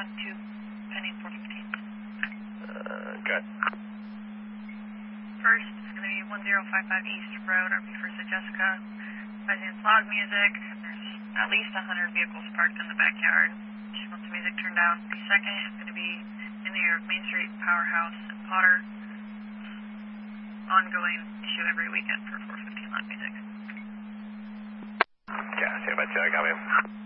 on 2, pending 415. Good. First, it's going to be 1055 East Road, RP First to Jessica. Residents loud music. There's at least 100 vehicles parked in the backyard. She wants the music turned down. The second is going to be in the area of Main Street, Powerhouse, and Potter. Ongoing issue every weekend for 415 loud music. Yeah, see about you. I got him.